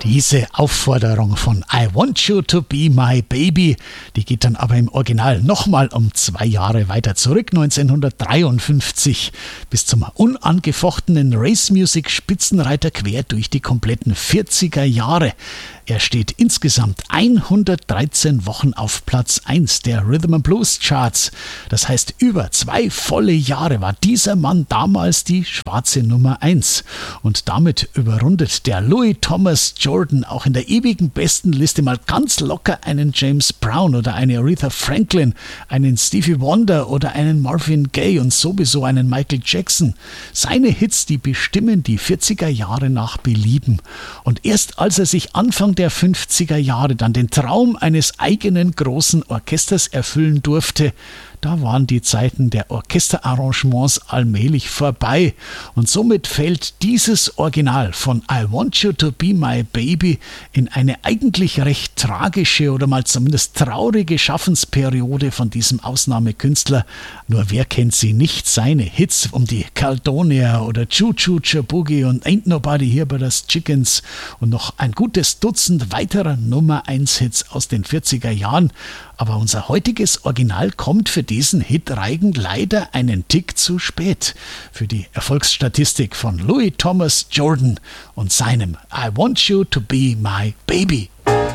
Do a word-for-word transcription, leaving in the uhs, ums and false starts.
Diese Aufforderung von I Want You to Be My Baby, die geht dann aber im Original nochmal um zwei Jahre weiter zurück, neunzehnhundertdreiundfünfzig, bis zum unangefochtenen Race-Music-Spitzenreiter quer durch die kompletten vierziger Jahre. Er steht insgesamt hundertdreizehn Wochen auf Platz eins der Rhythm and Blues Charts. Das heißt, über zwei volle Jahre war dieser Mann damals die schwarze Nummer eins. Und damit überrundet der Louis Thomas Jordan auch in der ewigen Bestenliste mal ganz locker einen James Brown oder eine Aretha Franklin, einen Stevie Wonder oder einen Marvin Gaye und sowieso einen Michael Jackson. Seine Hits, die bestimmen die vierziger Jahre nach Belieben. Und erst als er sich Anfang der fünfziger Jahre dann den Traum eines eigenen großen Orchesters erfüllen durfte, da waren die Zeiten der Orchesterarrangements allmählich vorbei und somit fällt dieses Original von I Want You to Be My Baby in eine eigentlich recht tragische oder mal zumindest traurige Schaffensperiode von diesem Ausnahmekünstler. Nur wer kennt sie nicht? Seine Hits um die Caledonia oder Choo Choo Boogie und Ain't Nobody Here But Us Chickens und noch ein gutes Dutzend weiterer Nummer eins Hits aus den vierziger Jahren. Aber unser heutiges Original kommt für diesen Hitreigen leider einen Tick zu spät. Für die Erfolgsstatistik von Louis Thomas Jordan und seinem I Want You to Be My Baby.